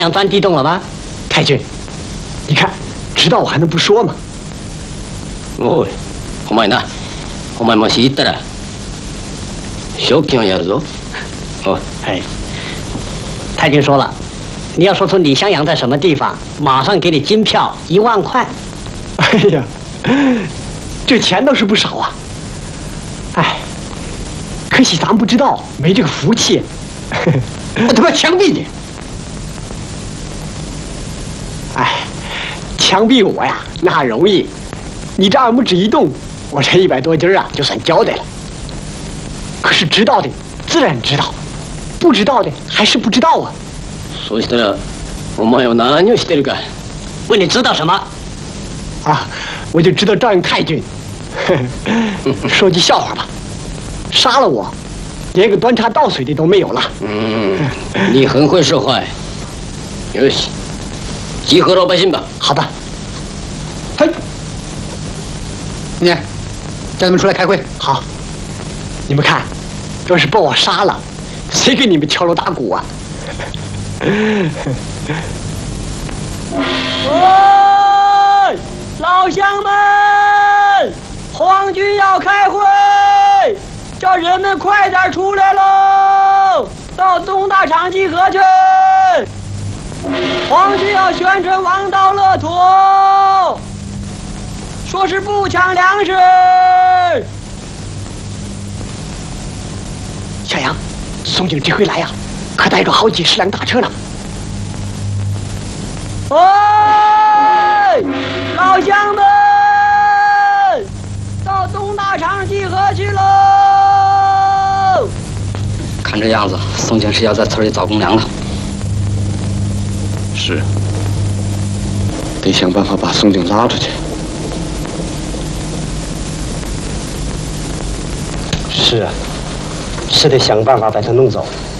想钻地洞了吧？太君，你看，知道我还能不说吗？ おい、お前な、お前もし行ったら、賞金をやるぞ。おい， 哎，太君说了，你要说出李襄阳在什么地方，马上给你金票1万块。 哎呀，这钱倒是不少啊。哎，可惜咱不知道，没这个福气。 我他妈枪毙你！ 哎，枪毙我呀，那容易。你这2拇指一动，我这100多斤啊，就算交代了。可是知道的自然知道，不知道的还是不知道啊。 そうしたら、お前は何をしてるか。 问你知道什么？ 啊，我就知道照应太君。说句笑话吧，杀了我，连个端茶倒水的都没有了。 你很会说话。よし，集合老百姓吧。 好的。 嘿，你叫他们出来开会。 好，你们看，要是把我杀了，谁给你们敲锣打鼓啊？ 喂，老乡们，皇军要开会，叫人们快点出来喽，到东大场集合去。皇军要宣传王道乐土，说是不抢粮食。 小杨，宋警这回来呀，可带着好几10辆大车呢。 喂，老乡们，到东大场集合去喽！ 看这样子，宋警是要在村里造公粮了。 是，得想办法把宋警拉出去。 是啊，是得想办法把他弄走。